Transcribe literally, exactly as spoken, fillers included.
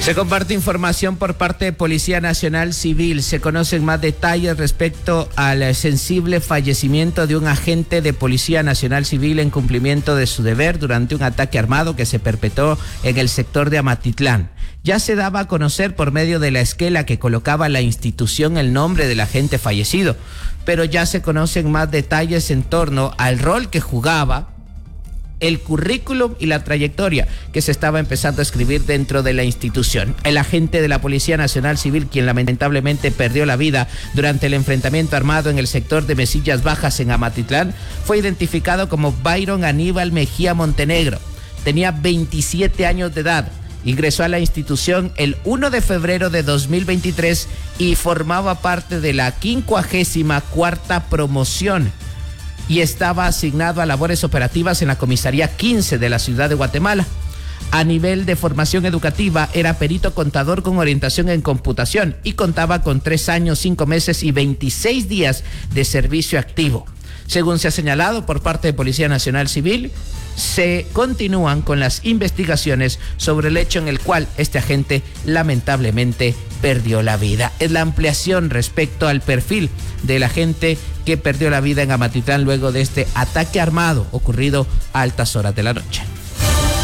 Se comparte información por parte de Policía Nacional Civil. Se conocen más detalles respecto al sensible fallecimiento de un agente de Policía Nacional Civil en cumplimiento de su deber durante un ataque armado que se perpetró en el sector de Amatitlán. Ya se daba a conocer por medio de la esquela que colocaba la institución el nombre del agente fallecido, pero ya se conocen más detalles en torno al rol que jugaba, el currículum y la trayectoria que se estaba empezando a escribir dentro de la institución. El agente de la Policía Nacional Civil, quien lamentablemente perdió la vida durante el enfrentamiento armado en el sector de Mesillas Bajas en Amatitlán, fue identificado como Byron Aníbal Mejía Montenegro. Tenía veintisiete años de edad. Ingresó a la institución el primero de febrero de dos mil veintitrés y formaba parte de la quincuagésima cuarta promoción y estaba asignado a labores operativas en la comisaría quince de la ciudad de Guatemala. A nivel de formación educativa, era perito contador con orientación en computación y contaba con tres años, cinco meses y veintiséis días de servicio activo. Según se ha señalado por parte de Policía Nacional Civil, se continúan con las investigaciones sobre el hecho en el cual este agente lamentablemente perdió la vida. Es la ampliación respecto al perfil del agente que perdió la vida en Amatitlán luego de este ataque armado ocurrido a altas horas de la noche.